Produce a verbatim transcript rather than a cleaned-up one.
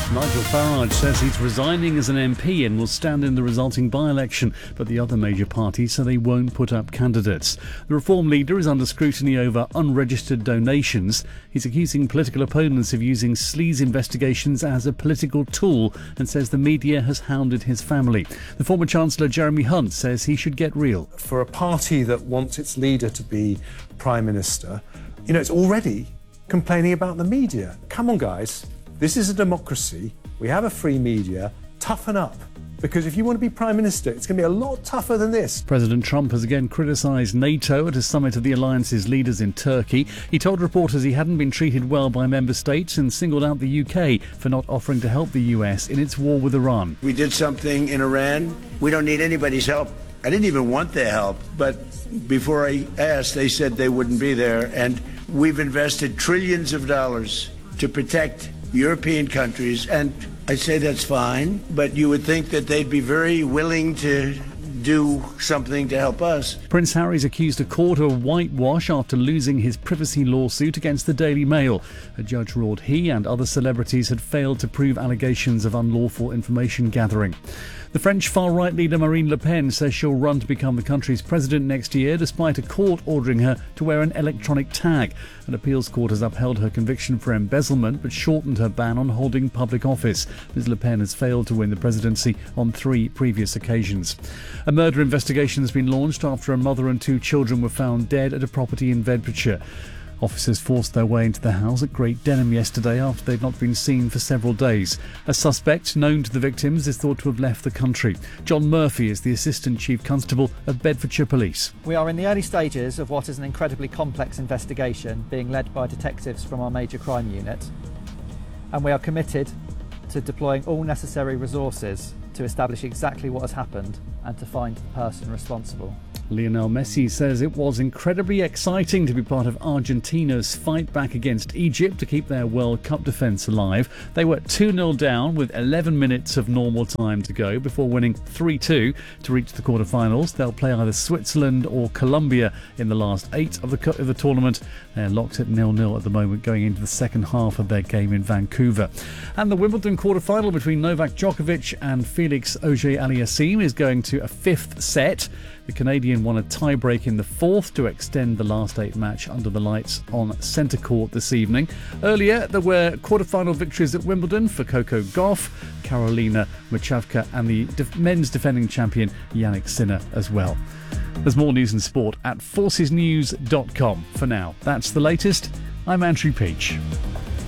Nigel Farage says he's resigning as an M P and will stand in the resulting by-election, but the other major parties say they won't put up candidates. The Reform leader is under scrutiny over unregistered donations. He's accusing political opponents of using sleaze investigations as a political tool and says the media has hounded his family. The former Chancellor Jeremy Hunt says he should get real. For a party that wants its leader to be Prime Minister, you know, it's already complaining about the media. Come on, guys. This is a democracy. We have a free media. Toughen up. Because if you want to be Prime Minister, it's going to be a lot tougher than this. President Trump has again criticised NATO at a summit of the alliance's leaders in Turkey. He told reporters he hadn't been treated well by member states and singled out the U K for not offering to help the U S in its war with Iran. We did something in Iran. We don't need anybody's help. I didn't even want their help. But before I asked, they said they wouldn't be there. And we've invested trillions of dollars to protect European countries, and I say that's fine, but you would think that they'd be very willing to do something to help us. Prince Harry's accused a court of whitewash after losing his privacy lawsuit against the Daily Mail. A judge ruled he and other celebrities had failed to prove allegations of unlawful information gathering. The French far-right leader Marine Le Pen says she'll run to become the country's president next year, despite a court ordering her to wear an electronic tag. An appeals court has upheld her conviction for embezzlement but shortened her ban on holding public office. Miz Le Pen has failed to win the presidency on three previous occasions. A murder investigation has been launched after a mother and two children were found dead at a property in Bedfordshire. Officers forced their way into the house at Great Denham yesterday after they'd not been seen for several days. A suspect known to the victims is thought to have left the country. John Murphy is the Assistant Chief Constable of Bedfordshire Police. We are in the early stages of what is an incredibly complex investigation being led by detectives from our major crime unit, and we are committed to deploying all necessary resources to establish exactly what has happened and to find the person responsible. Lionel Messi says it was incredibly exciting to be part of Argentina's fight back against Egypt to keep their World Cup defence alive. They were two nil down with eleven minutes of normal time to go before winning three two to reach the quarter-finals. They'll play either Switzerland or Colombia in the last eight of the, of the tournament. They're locked at nil nil at the moment going into the second half of their game in Vancouver. And the Wimbledon quarter-final between Novak Djokovic and Felix Auger-Aliassime is going to a fifth set. The Canadian won a tie-break in the fourth to extend the last eight match under the lights on centre court this evening. Earlier, there were quarter-final victories at Wimbledon for Coco Gauff, Karolina Muchavka and the def- men's defending champion Yannick Sinner as well. There's more news and sport at forces news dot com. For now, that's the latest. I'm Andrew Peach.